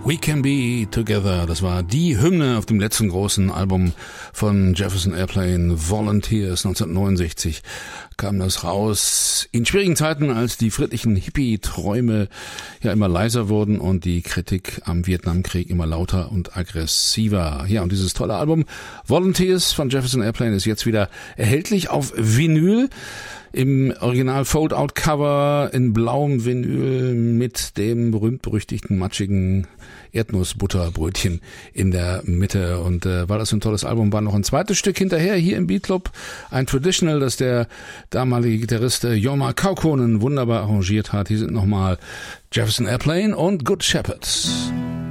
We Can Be Together, das war die Hymne auf dem letzten großen Album von Jefferson Airplane, Volunteers. 1969 kam das raus. In schwierigen Zeiten, als die friedlichen Hippie-Träume ja immer leiser wurden und die Kritik am Vietnamkrieg immer lauter und aggressiver. Ja, und dieses tolle Album Volunteers von Jefferson Airplane ist jetzt wieder erhältlich auf Vinyl. Im Original Fold-Out-Cover in blauem Vinyl mit dem berühmt-berüchtigten matschigen Erdnussbutterbrötchen in der Mitte. Und weil das so ein tolles Album war, noch ein zweites Stück hinterher hier im Beat Club. Ein Traditional, das der damalige Gitarrist Jorma Kaukonen wunderbar arrangiert hat. Hier sind nochmal Jefferson Airplane und Good Shepherds.